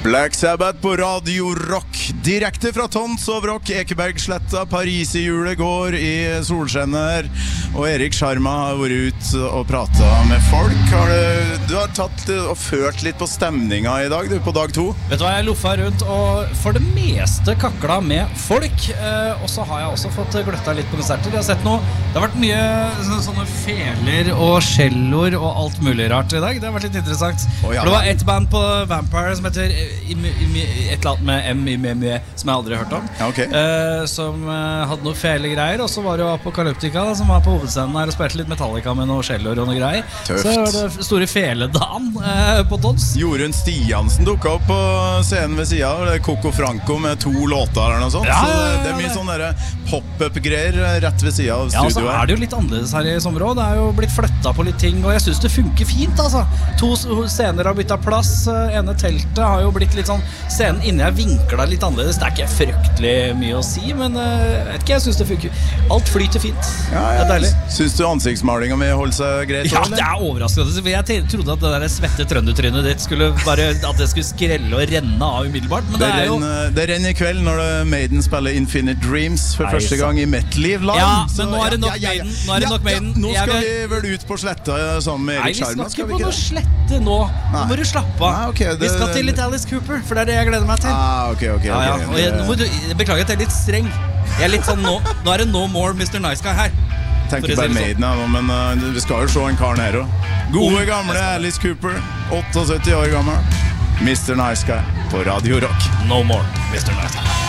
Black Sabbath på Radio Rock. Direkte fra Tons og Rock, Ekebergsletta. Paris i julet går i solskenner. Og Erik Sharma har vært ut og pratet med folk. Du har tatt og ført litt på stemninga i dag, du, på dag 2. Vet du hva, jeg loffa rundt og for det meste kakla med folk. Og så har jeg også fått gløtta litt på konserter. Jeg har sett noe, det har vært mye sånne feler og celloer og alt mulig rart i dag. Det har vært litt interessant. For det var et band på Vampire som heter et eller annet med M som jeg aldri har hørt om. Ja, okay. Som hadde noe fele greier. Og så var det jo Apocalyptica da, som var på hovedscenen her og spilte litt Metallica med noe celloer og noe greier. Tøft. Så var det store feledagen på Tons. Jorunn Stiansen dukket opp på scenen ved siden av Coco Franco med 2 låter eller noe sånt. Ja, så det er mye sånne pop-up-greier rett ved siden av studio. Ja, og så er det jo litt annerledes her i sommer også. Det er jo blitt flyttet på litt ting, og jeg synes det funker fint, altså. 2 scener har byttet plass. Ene teltet har jo blitt litt sånn, scenen inne er vinklet litt annerledes. Det er ikke fryktelig mye å si, men jeg vet ikke, jeg synes det funker. Alt flyter fint. Ja, det er deilig. Synes du ansiktsmalingen med holdt seg greit? Ja, det er overraskende. For jeg trodde at det der svette trøndertrynet ditt skulle bare, at det skulle skrelle og renne av umiddelbart. Men det renner i kveld når Maiden spiller Infinite Dreams for første gang i Metal-Liv-land. Ja, men nå er det nok Maiden. Nå er det nok Maiden. Nå skal vi vel ut på sletta sammen med Erik Sharma. Nei, vi skal ikke på noe slette nå. Nå må du slappe av. Vi skal til litt Alice Cooper, for det er det jeg gleder meg til. Beklager at jeg er litt streng. Jeg er litt sånn nå er det No More Mr. Nice Guy her. Tenker bare Maiden, men vi skal jo se en kar her også. Gode gamle Alice Cooper, 78 år gammel. Mr. Nice Guy på Radio Rock. No More Mr. Nice Guy.